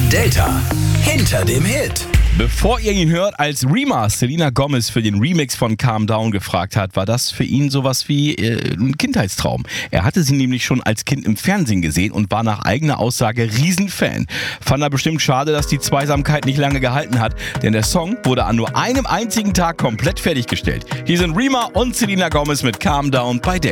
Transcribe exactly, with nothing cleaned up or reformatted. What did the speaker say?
Delta hinter dem Hit. Bevor ihr ihn hört, als Rema Selena Gomez für den Remix von Calm Down gefragt hat, war das für ihn sowas wie äh, ein Kindheitstraum. Er hatte sie nämlich schon als Kind im Fernsehen gesehen und war nach eigener Aussage Riesenfan. Fand er bestimmt schade, dass die Zweisamkeit nicht lange gehalten hat, denn der Song wurde an nur einem einzigen Tag komplett fertiggestellt. Hier sind Rema und Selena Gomez mit Calm Down bei Delta.